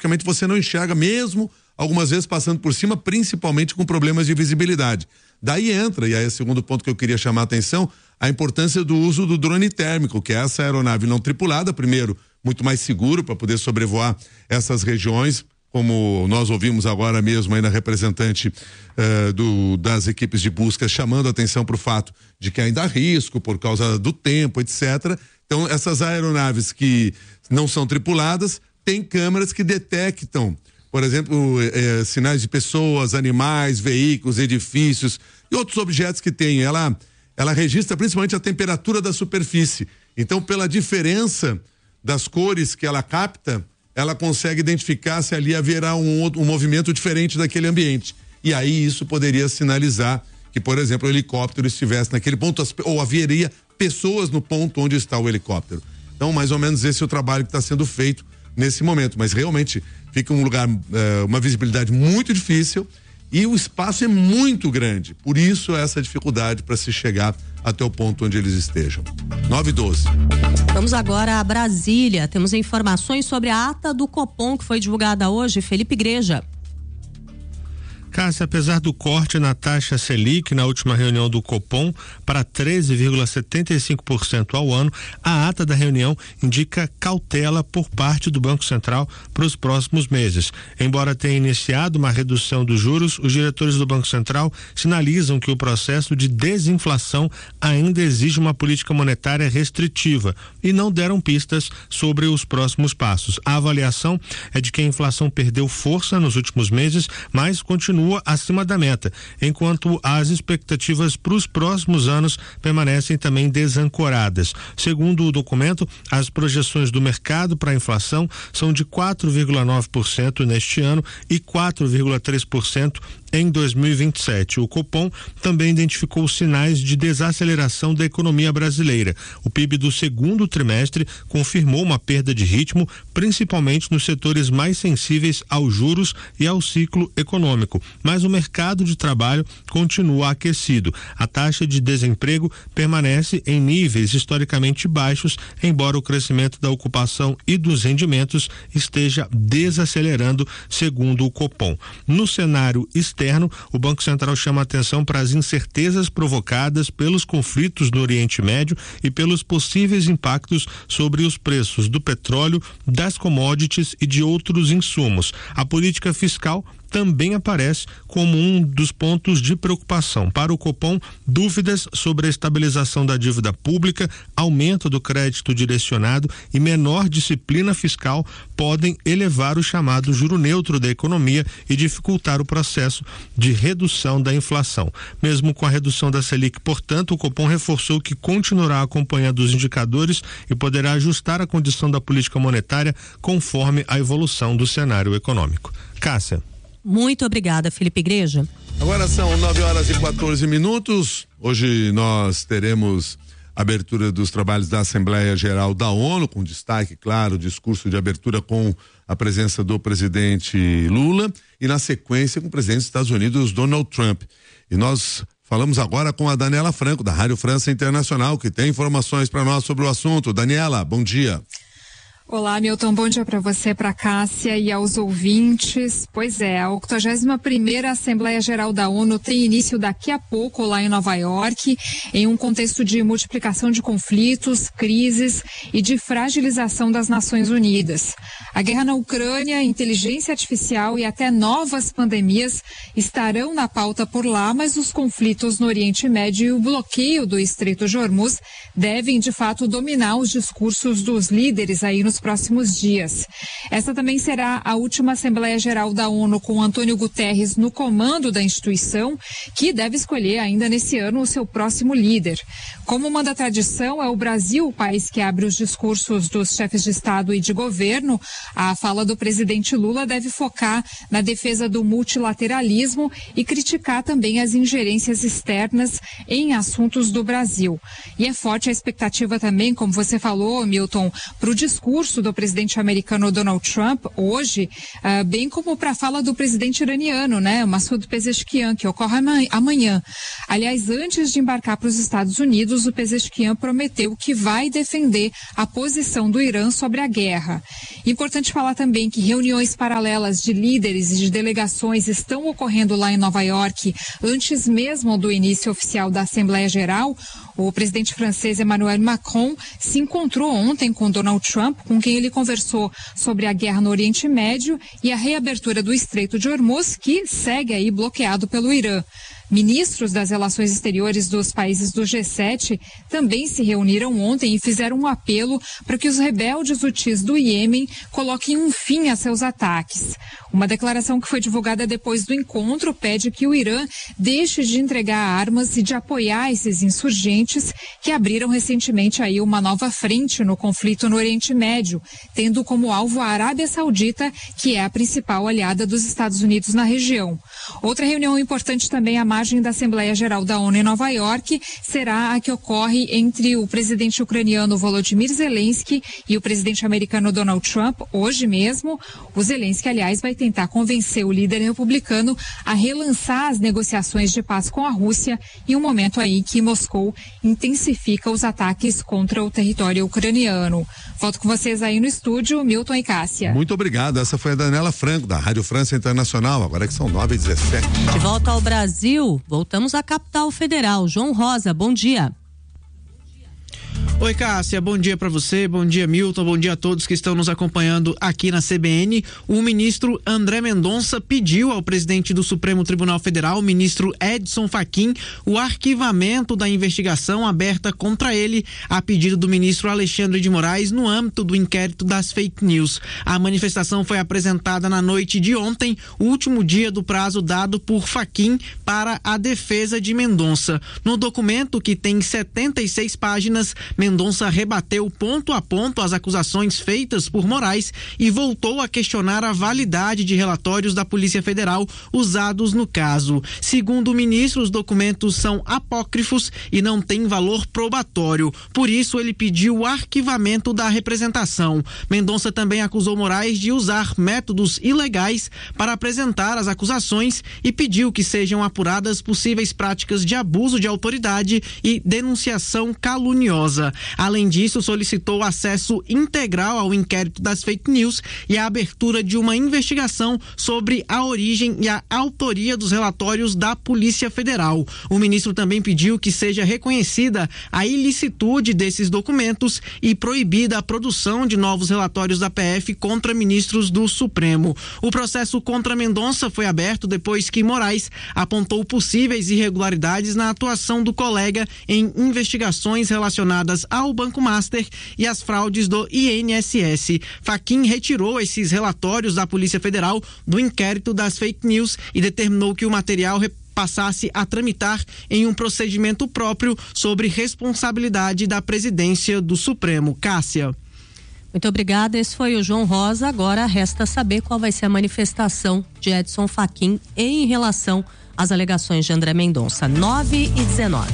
praticamente você não enxerga, mesmo algumas vezes passando por cima, principalmente com problemas de visibilidade. Daí entra, e aí é o segundo ponto que eu queria chamar a atenção, a importância do uso do drone térmico, que é essa aeronave não tripulada, primeiro, muito mais seguro para poder sobrevoar essas regiões, como nós ouvimos agora mesmo aí na representante das equipes de busca chamando a atenção para o fato de que ainda há risco por causa do tempo, etc. Então, essas aeronaves que não são tripuladas têm câmeras que detectam, por exemplo, sinais de pessoas, animais, veículos, edifícios e outros objetos que tem. Ela registra principalmente a temperatura da superfície. Então, pela diferença das cores que ela capta, ela consegue identificar se ali haverá um movimento diferente daquele ambiente. E aí isso poderia sinalizar que, por exemplo, o helicóptero estivesse naquele ponto, ou haveria pessoas no ponto onde está o helicóptero. Então, mais ou menos esse é o trabalho que está sendo feito nesse momento. Mas realmente fica um lugar, uma visibilidade muito difícil e o espaço é muito grande. Por isso, essa dificuldade para se chegar até o ponto onde eles estejam. 9h12. Vamos agora a Brasília. Temos informações sobre a ata do Copom que foi divulgada hoje. Felipe Igreja. Cássia, apesar do corte na taxa Selic na última reunião do Copom para 13,75% ao ano, a ata da reunião indica cautela por parte do Banco Central para os próximos meses. Embora tenha iniciado uma redução dos juros, os diretores do Banco Central sinalizam que o processo de desinflação ainda exige uma política monetária restritiva e não deram pistas sobre os próximos passos. A avaliação é de que a inflação perdeu força nos últimos meses, mas continua acima da meta, enquanto as expectativas para os próximos anos permanecem também desancoradas. Segundo o documento, as projeções do mercado para a inflação são de 4,9% neste ano e 4,3% em 2027. O Copom também identificou sinais de desaceleração da economia brasileira. O PIB do segundo trimestre confirmou uma perda de ritmo, principalmente nos setores mais sensíveis aos juros e ao ciclo econômico. Mas o mercado de trabalho continua aquecido. A taxa de desemprego permanece em níveis historicamente baixos, embora o crescimento da ocupação e dos rendimentos esteja desacelerando, segundo o Copom. No cenário externo, o Banco Central chama atenção para as incertezas provocadas pelos conflitos no Oriente Médio e pelos possíveis impactos sobre os preços do petróleo, das commodities e de outros insumos. A política fiscal também aparece como um dos pontos de preocupação. Para o Copom, dúvidas sobre a estabilização da dívida pública, aumento do crédito direcionado e menor disciplina fiscal podem elevar o chamado juro neutro da economia e dificultar o processo de redução da inflação. Mesmo com a redução da Selic, portanto, o Copom reforçou que continuará acompanhando os indicadores e poderá ajustar a condição da política monetária conforme a evolução do cenário econômico. Cássia. Muito obrigada, Felipe Igreja. Agora são 9h14. Hoje nós teremos abertura dos trabalhos da Assembleia Geral da ONU, com destaque, claro, discurso de abertura com a presença do presidente Lula e, na sequência, com o presidente dos Estados Unidos, Donald Trump. E nós falamos agora com a Daniela Franco, da Rádio França Internacional, que tem informações para nós sobre o assunto. Daniela, bom dia. Olá, Milton, bom dia para você, para Cássia e aos ouvintes. Pois é, a 81ª Assembleia Geral da ONU tem início daqui a pouco lá em Nova York, em um contexto de multiplicação de conflitos, crises e de fragilização das Nações Unidas. A guerra na Ucrânia, inteligência artificial e até novas pandemias estarão na pauta por lá, mas os conflitos no Oriente Médio e o bloqueio do Estreito de Hormuz devem, de fato, dominar os discursos dos líderes aí nos próximos dias. Essa também será a última Assembleia Geral da ONU com Antônio Guterres no comando da instituição, que deve escolher ainda nesse ano o seu próximo líder. Como manda a tradição, é o Brasil o país que abre os discursos dos chefes de Estado e de governo. A fala do presidente Lula deve focar na defesa do multilateralismo e criticar também as ingerências externas em assuntos do Brasil. E é forte a expectativa também, como você falou, Milton, para o discurso discurso do presidente americano Donald Trump hoje, bem como para a fala do presidente iraniano, né, Massoud Pezeshkian, que ocorre amanhã. Aliás, antes de embarcar para os Estados Unidos, o Pezeshkian prometeu que vai defender a posição do Irã sobre a guerra. Importante falar também que reuniões paralelas de líderes e de delegações estão ocorrendo lá em Nova York antes mesmo do início oficial da Assembleia Geral. O presidente francês Emmanuel Macron se encontrou ontem com Donald Trump, com quem ele conversou sobre a guerra no Oriente Médio e a reabertura do Estreito de Hormuz, que segue aí bloqueado pelo Irã. Ministros das relações exteriores dos países do G7 também se reuniram ontem e fizeram um apelo para que os rebeldes hutis do Iêmen coloquem um fim a seus ataques. Uma declaração que foi divulgada depois do encontro pede que o Irã deixe de entregar armas e de apoiar esses insurgentes que abriram recentemente aí uma nova frente no conflito no Oriente Médio, tendo como alvo a Arábia Saudita, que é a principal aliada dos Estados Unidos na região. Outra reunião importante também à margem da Assembleia Geral da ONU em Nova York será a que ocorre entre o presidente ucraniano Volodymyr Zelensky e o presidente americano Donald Trump, hoje mesmo. O Zelensky, aliás, vai tentar convencer o líder republicano a relançar as negociações de paz com a Rússia em um momento aí que Moscou intensifica os ataques contra o território ucraniano. Volto com vocês aí no estúdio, Milton e Cássia. Muito obrigado. Essa foi a Daniela Franco, da Rádio França Internacional. Agora que são 9h17. De volta ao Brasil, voltamos à capital federal. João Rosa, bom dia. Oi, Cássia, bom dia para você, bom dia, Milton, bom dia a todos que estão nos acompanhando aqui na CBN. O ministro André Mendonça pediu ao presidente do Supremo Tribunal Federal, o ministro Edson Fachin, o arquivamento da investigação aberta contra ele a pedido do ministro Alexandre de Moraes no âmbito do inquérito das fake news. A manifestação foi apresentada na noite de ontem, o último dia do prazo dado por Fachin para a defesa de Mendonça. No documento, que tem 76 páginas, Mendonça rebateu ponto a ponto as acusações feitas por Moraes e voltou a questionar a validade de relatórios da Polícia Federal usados no caso. Segundo o ministro, os documentos são apócrifos e não têm valor probatório. Por isso, ele pediu o arquivamento da representação. Mendonça também acusou Moraes de usar métodos ilegais para apresentar as acusações e pediu que sejam apuradas possíveis práticas de abuso de autoridade e denunciação caluniosa. Além disso, solicitou acesso integral ao inquérito das fake news e a abertura de uma investigação sobre a origem e a autoria dos relatórios da Polícia Federal. O ministro também pediu que seja reconhecida a ilicitude desses documentos e proibida a produção de novos relatórios da PF contra ministros do Supremo. O processo contra Mendonça foi aberto depois que Moraes apontou possíveis irregularidades na atuação do colega em investigações relacionadas ao Banco Master e as fraudes do INSS. Fachin retirou esses relatórios da Polícia Federal do inquérito das fake news e determinou que o material passasse a tramitar em um procedimento próprio sobre responsabilidade da presidência do Supremo. Cássia. Muito obrigada, esse foi o João Rosa. Agora resta saber qual vai ser a manifestação de Edson Fachin em relação às alegações de André Mendonça. 9h19.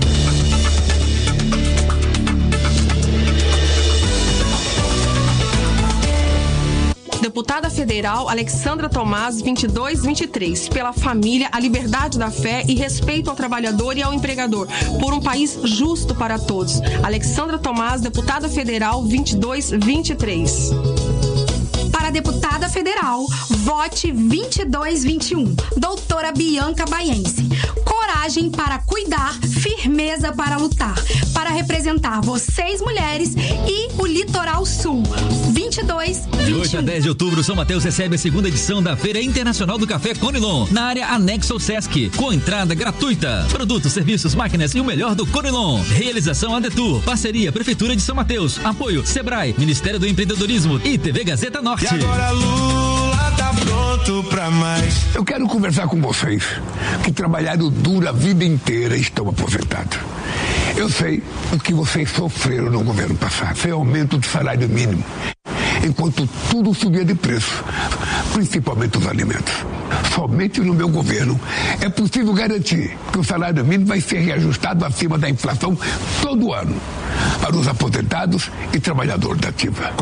Deputada Federal Alexandra Tomás, 2223, pela família, a liberdade da fé e respeito ao trabalhador e ao empregador, por um país justo para todos. Alexandra Tomás, deputada federal, 2223. Para a deputada federal, vote 2221, doutora Bianca Baiense. Coragem para cuidar, firmeza para lutar, para representar vocês mulheres e o Litoral Sul. 2221. De 8 a 10 de outubro, São Mateus recebe a segunda edição da Feira Internacional do Café Conilon, na área anexa ao Sesc, com entrada gratuita. Produtos, serviços, máquinas e o melhor do Conilon. Realização Adetur, parceria Prefeitura de São Mateus, apoio Sebrae, Ministério do Empreendedorismo e TV Gazeta Norte. E agora Lula tá pronto pra mais. Eu quero conversar com vocês que trabalharam duro a vida inteira e estão aposentados. Eu sei o que vocês sofreram no governo passado. Foi aumento do salário mínimo, enquanto tudo subia de preço, principalmente os alimentos. somente no meu governo é possível garantir que o salário mínimo vai ser reajustado acima da inflação todo ano para os aposentados e trabalhadores da ativa.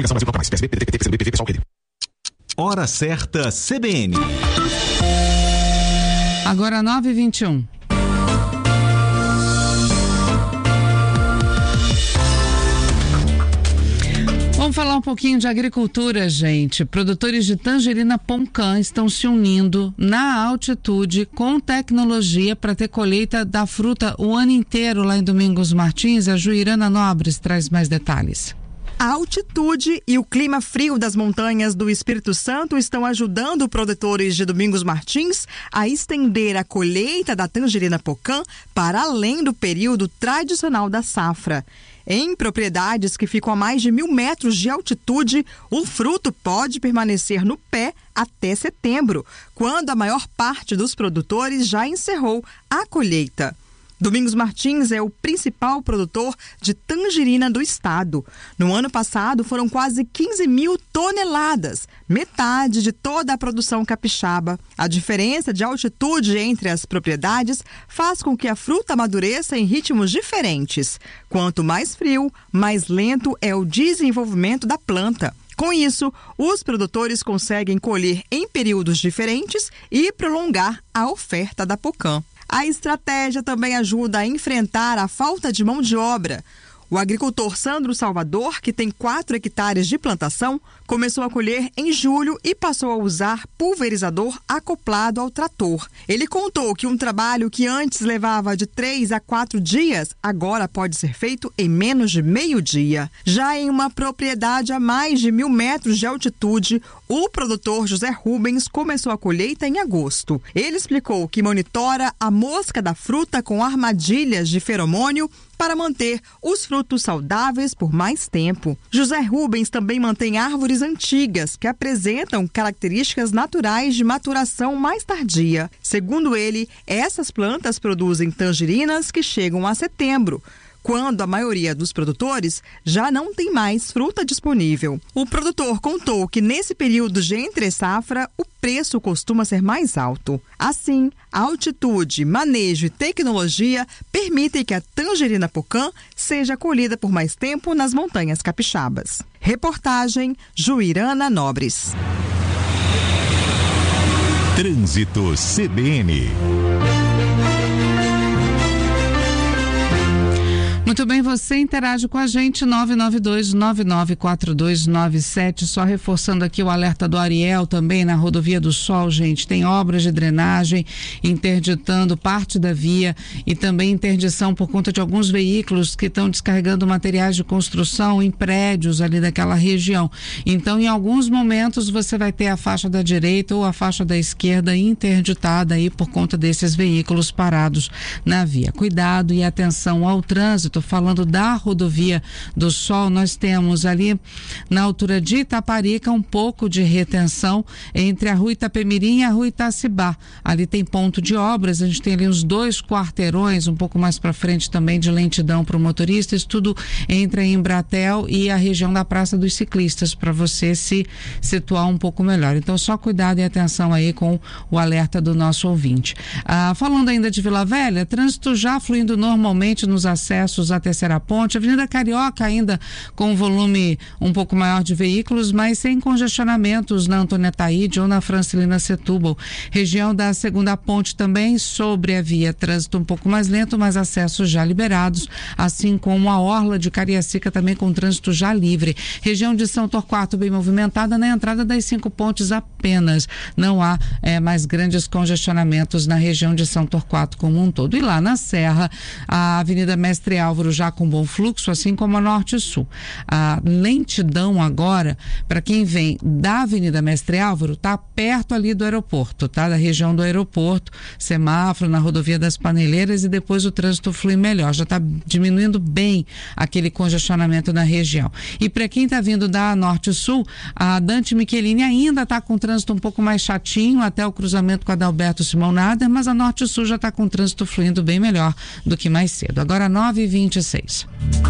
Hora certa CBN. Agora 9h21. Vamos falar um pouquinho de agricultura, gente. Produtores de tangerina Poncã estão se unindo na altitude com tecnologia para ter colheita da fruta o ano inteiro lá em Domingos Martins. A Juirana Nobres traz mais detalhes. A altitude e o clima frio das montanhas do Espírito Santo estão ajudando produtores de Domingos Martins a estender a colheita da tangerina Poncã para além do período tradicional da safra. Em propriedades que ficam a mais de 1.000 metros de altitude, o fruto pode permanecer no pé até setembro, quando a maior parte dos produtores já encerrou a colheita. Domingos Martins é o principal produtor de tangerina do estado. No ano passado, foram quase 15.000 toneladas, metade de toda a produção capixaba. A diferença de altitude entre as propriedades faz com que a fruta amadureça em ritmos diferentes. Quanto mais frio, mais lento é o desenvolvimento da planta. Com isso, os produtores conseguem colher em períodos diferentes e prolongar a oferta da Poncã. A estratégia também ajuda a enfrentar a falta de mão de obra. O agricultor Sandro Salvador, que tem 4 hectares de plantação, começou a colher em julho e passou a usar pulverizador acoplado ao trator. Ele contou que um trabalho que antes levava de 3 a 4 dias, agora pode ser feito em menos de meio dia. Já em uma propriedade a mais de 1.000 metros de altitude, o produtor José Rubens começou a colheita em agosto. Ele explicou que monitora a mosca da fruta com armadilhas de feromônio para manter os frutos saudáveis por mais tempo. José Rubens também mantém árvores antigas que apresentam características naturais de maturação mais tardia. Segundo ele, essas plantas produzem tangerinas que chegam a setembro, quando a maioria dos produtores já não tem mais fruta disponível. O produtor contou que nesse período de entre-safra, o preço costuma ser mais alto. Assim, a altitude, manejo e tecnologia permitem que a tangerina Poncã seja colhida por mais tempo nas montanhas capixabas. Reportagem Juirana Nobres. Trânsito CBN. Muito bem, você interage com a gente, 992-994297, só reforçando aqui o alerta do Ariel também na Rodovia do Sol, gente, tem obras de drenagem interditando parte da via e também interdição por conta de alguns veículos que estão descarregando materiais de construção em prédios ali daquela região. Então, em alguns momentos você vai ter a faixa da direita ou a faixa da esquerda interditada aí por conta desses veículos parados na via. Cuidado e atenção ao trânsito. Falando da Rodovia do Sol, nós temos ali na altura de Itaparica um pouco de retenção entre a Rua Itapemirim e a Rua Itacibá. Ali tem ponto de obras, a gente tem ali uns 2 quarteirões, um pouco mais para frente também de lentidão para o motorista. Isso tudo entra em Embratel e a região da Praça dos Ciclistas, para você se situar um pouco melhor. Então, só cuidado e atenção aí com o alerta do nosso ouvinte. Falando ainda de Vila Velha, trânsito já fluindo normalmente nos acessos à Terceira Ponte, Avenida Carioca ainda com um volume um pouco maior de veículos, mas sem congestionamentos na Antônia Taíde ou na Francelina Setúbal. Região da Segunda Ponte também sobre a via, trânsito um pouco mais lento, mas acessos já liberados, assim como a Orla de Cariacica também com trânsito já livre. Região de São Torquato bem movimentada na entrada das 5 pontes apenas. Não há mais grandes congestionamentos na região de São Torquato como um todo. E lá na Serra, a Avenida Mestre Álvaro já com bom fluxo, assim como a Norte e Sul. A lentidão agora, para quem vem da Avenida Mestre Álvaro, tá perto ali do aeroporto, tá? Da região do aeroporto, semáforo na Rodovia das Paneleiras e depois o trânsito flui melhor. Já tá diminuindo bem aquele congestionamento na região. E para quem tá vindo da Norte e Sul, a Dante Michelini ainda tá com trânsito um pouco mais chatinho até o cruzamento com a Adalberto Simão Nader, mas a Norte e Sul já tá com trânsito fluindo bem melhor do que mais cedo. Agora 9h26.